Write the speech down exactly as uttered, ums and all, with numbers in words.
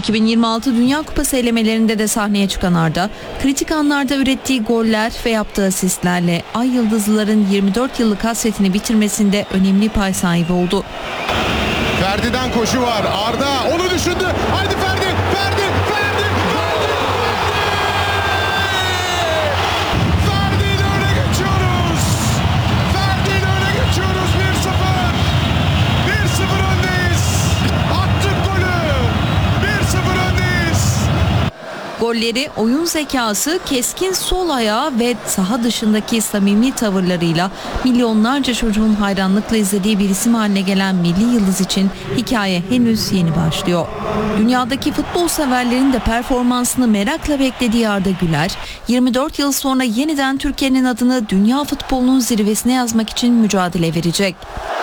iki bin yirmi altı Dünya Kupası elemelerinde de sahneye çıkan Arda, kritik anlarda ürettiği goller ve yaptığı asistlerle Ay Yıldızlıların yirmi dört yıllık hasretini bitirmesinde önemli pay sahibi oldu. Ferdi'den koşu var. Arda onu düşündü. Haydi Ferdi, Ferdi, Ferdi, Ferdi, Ferdi! Ferdi ile öne geçiyoruz. Ferdi ile öne geçiyoruz. bir sıfır. bir sıfır öndeyiz. Attık golü. bir sıfır öndeyiz. Golleri oyun zekası, keskin sol ayağı ve saha dışındaki samimi tavırlarıyla milyonlarca çocuğun hayranlıkla izlediği bir isim haline gelen milli yıldız için hikaye henüz yeni başlıyor. Dünyadaki futbol severlerin de performansını merakla beklediği Arda Güler, yirmi dört yıl sonra yeniden Türkiye'nin adını dünya futbolunun zirvesine yazmak için mücadele verecek.